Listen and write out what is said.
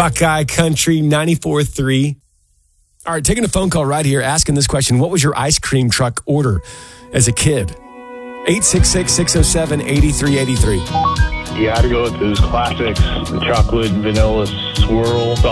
Buckeye Country 94.3. All right, taking a phone call right here, asking this question. What was your ice cream truck order as a kid? 866-607-8383. You got to go with those classics, the chocolate vanilla swirl, the